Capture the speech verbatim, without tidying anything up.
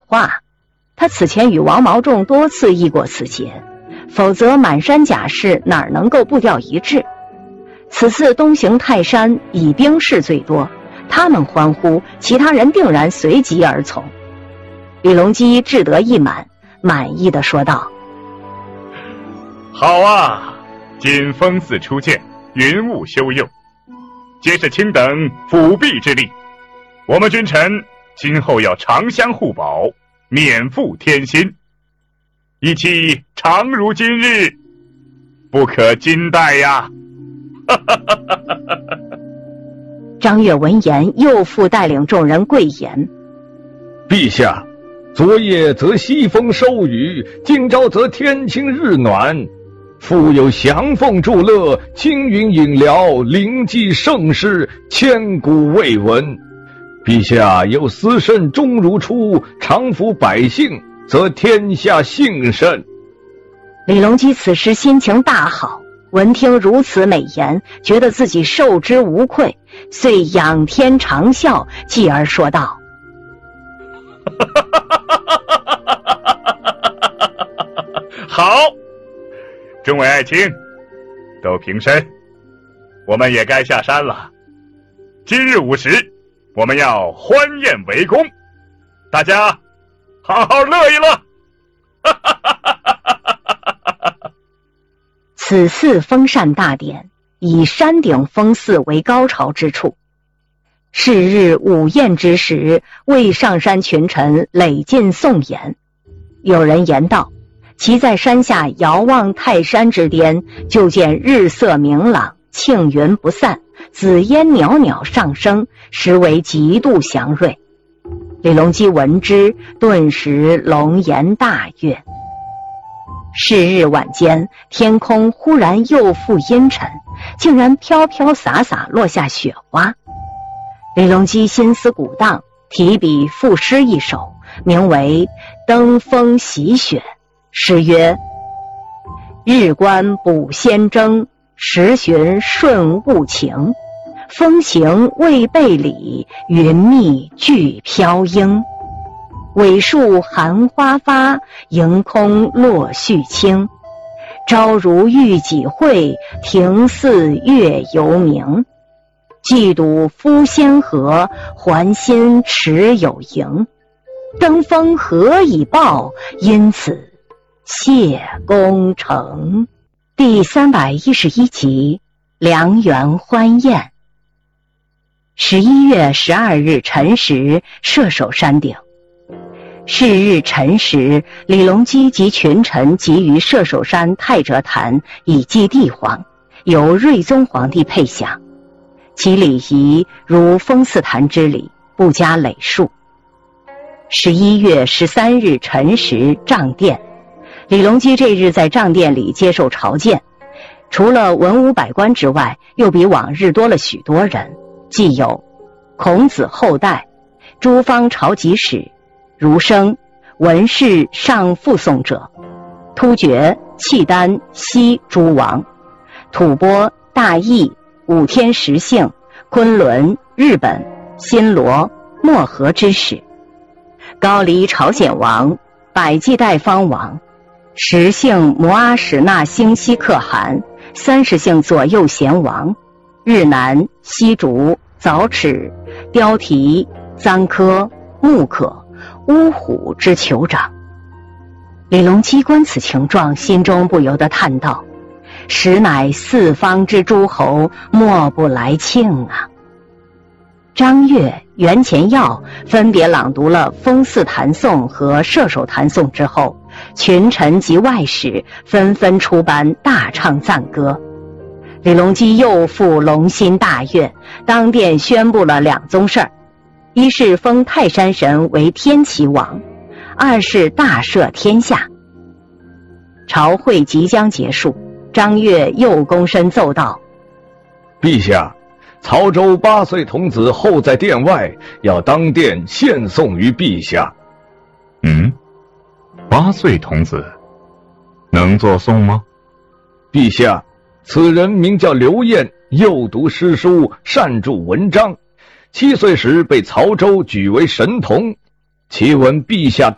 话，他此前与王毛仲多次议过此节，否则满山甲士哪能够步调一致？此次东行泰山，以兵士最多，他们欢呼，其他人定然随即而从。李隆基志得意满，满意的说道： 好啊，今封寺初建，云雾修佑，皆是卿等辅弼之力，我们君臣今后要长相互保，免负天心，一期常如今日，不可今待呀。 张悦闻言，又复带领众人跪言： 陛下，昨夜则西风收雨，今朝则天清日暖，复有祥凤助乐，青云引辽，灵迹盛世，千古未闻。陛下有司慎终如初，常抚百姓，则天下幸甚。 李隆基此时心情大好，闻听如此美言，觉得自己受之无愧，遂仰天长啸，继而说道： 好，众位爱卿都平身，我们也该下山了。今日午时，我们要欢宴围攻，大家好好乐一乐。 此次封禅大典以山顶封寺为高潮之处，是日午宴之时，为上山群臣累进颂言。有人言道，其在山下遥望泰山之巅，就见日色明朗，庆云不散，紫烟袅袅上升，实为极度祥瑞。李隆基闻之，顿时龙颜大悦。是日晚间，天空忽然又复阴沉，竟然飘飘洒洒落下雪花。李隆基心思鼓荡，提笔赋诗一首，名为《登峰习雪》。诗曰：日观补仙征，时寻顺物情，风行未备里，云密俱飘英。尾树寒花发，迎空落絮清。朝如遇己会，庭似月犹明。既睹夫仙河，还心持有盈。登峰何以报？因此谢公成。第三百一十一集，良缘欢宴。十一月十二日辰时，射手山顶。是日辰时，李隆基及群臣集于射手山太哲坛，以祭帝皇，由睿宗皇帝配享。其礼仪如封寺坛之礼，不加累数。十一月十三日辰时，帐殿。李隆基这日在帐殿里接受朝见，除了文武百官之外，又比往日多了许多人，既有孔子后代、诸方朝集使、儒生、文士上附送者、突厥、契丹、西诸王、吐蕃、大邑、武天十姓、昆仑、日本、新罗、漠河之使，高丽朝鲜王、百济代方王，十姓摩阿史那兴西可汗，三十姓左右贤王，日南、西竹、早齿、雕提、臧科、木可、乌虎之酋长。李隆基观此情状，心中不由得叹道：实乃四方之诸侯，莫不来庆啊。张悦、袁前耀分别朗读了封寺坛颂和射手坛颂之后，群臣及外史纷纷出班大唱赞歌。李隆基又复龙心大悦，当殿宣布了两宗事儿：一是封泰山神为天齐王，二是大赦天下。朝会即将结束，张悦又躬身奏道： 陛下，曹州八岁童子候在殿外，要当殿献颂于陛下。 嗯，八岁童子能作颂吗？ 陛下，此人名叫刘晏，幼读诗书，善著文章，七岁时被曹州举为神童，其闻陛下